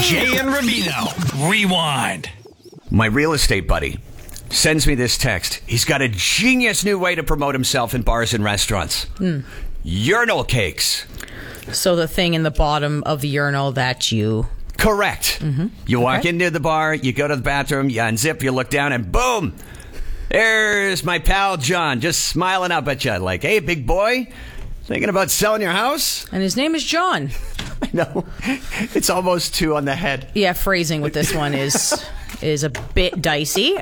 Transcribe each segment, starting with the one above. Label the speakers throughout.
Speaker 1: Jay and Rubino. Rewind.
Speaker 2: My real estate buddy sends me this text. He's got a genius new way to promote himself in bars and restaurants. Urinal cakes.
Speaker 3: So the thing in the bottom of the urinal that you...
Speaker 2: Correct. You walk into the bar, you go to the bathroom, you unzip, you look down, and boom! There's my pal John, just smiling up at you like, hey, big boy, thinking about selling your house?
Speaker 3: And his name is John.
Speaker 2: I know. It's almost 2 on the head.
Speaker 3: Yeah, phrasing with this one is a bit dicey.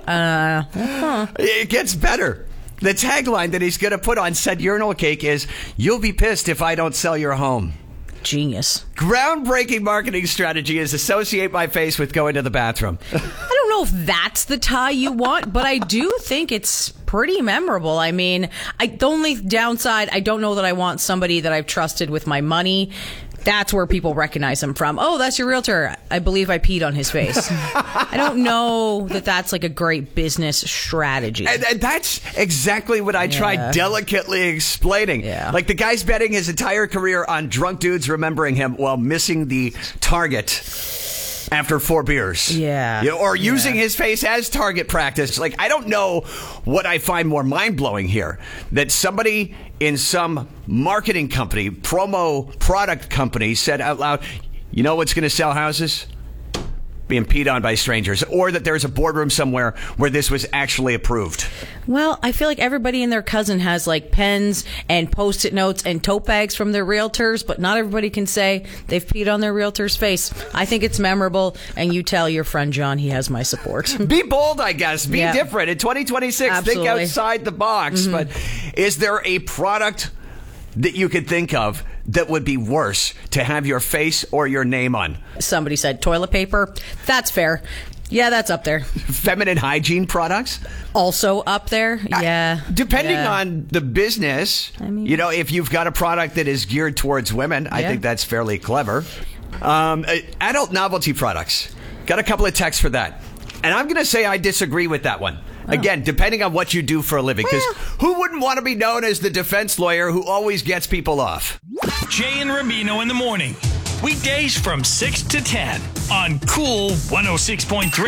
Speaker 2: It gets better. The tagline that he's going to put on said urinal cake is, you'll be pissed if I don't sell your home.
Speaker 3: Genius.
Speaker 2: Groundbreaking marketing strategy is associate my face with going to the bathroom.
Speaker 3: I don't know if that's the tie you want, but I do think it's pretty memorable. I mean, the only downside, I don't know that I want somebody that I've trusted with my money. That's where people recognize him from. Oh, that's your realtor. I believe I peed on his face. I don't know that that's like a great business strategy.
Speaker 2: And that's exactly what I tried delicately explaining.
Speaker 3: Yeah.
Speaker 2: Like the guy's betting his entire career on drunk dudes remembering him while missing the target after 4 beers.
Speaker 3: Yeah.
Speaker 2: Or using his face as target practice. Like, I don't know what I find more mind-blowing here. That somebody in some marketing company, promo product company, said out loud, you know what's going to sell houses? Being peed on by strangers. Or that there's a boardroom somewhere where this was actually approved.
Speaker 3: Well, I feel like everybody and their cousin has like pens and Post-it notes and tote bags from their realtors, but not everybody can say they've peed on their realtor's face. I think it's memorable, and you tell your friend John he has my support.
Speaker 2: Be bold, I guess. Be different. In 2026,
Speaker 3: Absolutely.
Speaker 2: think outside the box. But is there a product that you could think of that would be worse to have your face or your name on?
Speaker 3: Somebody said toilet paper. That's fair. Yeah, that's up there.
Speaker 2: Feminine hygiene products?
Speaker 3: Also up there. Yeah.
Speaker 2: Depending on the business,
Speaker 3: I mean,
Speaker 2: if you've got a product that is geared towards women, I think that's fairly clever. Adult novelty products. Got a couple of texts for that. And I'm going to say I disagree with that one. Again, depending on what you do for a living. Because who wouldn't want to be known as the defense lawyer who always gets people off?
Speaker 1: Jay and Rubino in the morning. Weekdays from 6 to 10 on Cool 106.3.